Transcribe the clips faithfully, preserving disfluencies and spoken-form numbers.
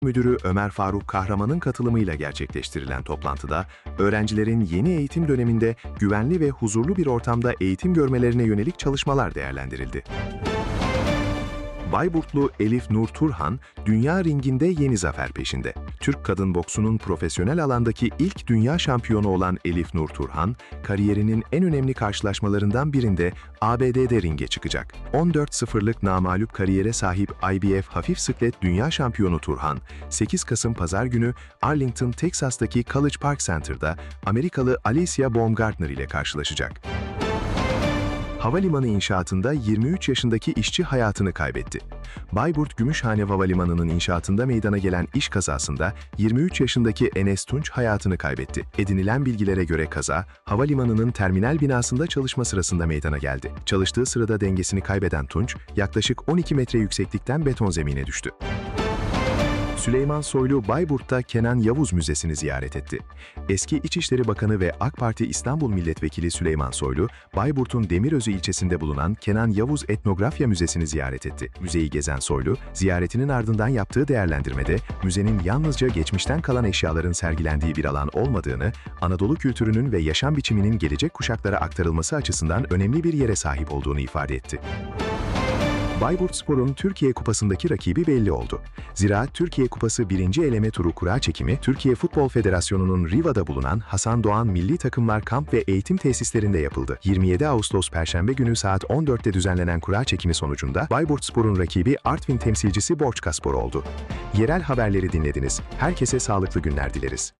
Müdürü Ömer Faruk Kahraman'ın katılımıyla gerçekleştirilen toplantıda, öğrencilerin yeni eğitim döneminde güvenli ve huzurlu bir ortamda eğitim görmelerine yönelik çalışmalar değerlendirildi. Bayburtlu Elif Nur Turhan, dünya ringinde yeni zafer peşinde. Türk kadın boksunun profesyonel alandaki ilk dünya şampiyonu olan Elif Nur Turhan, kariyerinin en önemli karşılaşmalarından birinde A B D'de ringe çıkacak. on dört sıfırlık namağlup kariyere sahip I B F hafif siklet dünya şampiyonu Turhan, sekiz Kasım Pazar günü Arlington, Texas'taki College Park Center'da Amerikalı Alicia Baumgartner ile karşılaşacak. Havalimanı inşaatında yirmi üç yaşındaki işçi hayatını kaybetti. Bayburt Gümüşhane Havalimanı'nın inşaatında meydana gelen iş kazasında yirmi üç yaşındaki Enes Tunç hayatını kaybetti. Edinilen bilgilere göre kaza, havalimanının terminal binasında çalışma sırasında meydana geldi. Çalıştığı sırada dengesini kaybeden Tunç, yaklaşık on iki metre yükseklikten beton zemine düştü. Süleyman Soylu, Bayburt'ta Kenan Yavuz Müzesi'ni ziyaret etti. Eski İçişleri Bakanı ve AK Parti İstanbul Milletvekili Süleyman Soylu, Bayburt'un Demirözü ilçesinde bulunan Kenan Yavuz Etnografya Müzesi'ni ziyaret etti. Müzeyi gezen Soylu, ziyaretinin ardından yaptığı değerlendirmede, müzenin yalnızca geçmişten kalan eşyaların sergilendiği bir alan olmadığını, Anadolu kültürünün ve yaşam biçiminin gelecek kuşaklara aktarılması açısından önemli bir yere sahip olduğunu ifade etti. Bayburtspor'un Türkiye Kupası'ndaki rakibi belli oldu. Ziraat Türkiye Kupası birinci eleme turu kura çekimi, Türkiye Futbol Federasyonu'nun Riva'da bulunan Hasan Doğan Milli Takımlar Kamp ve Eğitim Tesislerinde yapıldı. yirmi yedi Ağustos Perşembe günü saat on dörtte düzenlenen kura çekimi sonucunda Bayburtspor'un rakibi Artvin temsilcisi Borçkaspor oldu. Yerel haberleri dinlediniz. Herkese sağlıklı günler dileriz.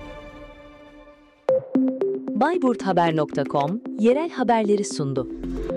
Bayburthaber nokta com yerel haberleri sundu.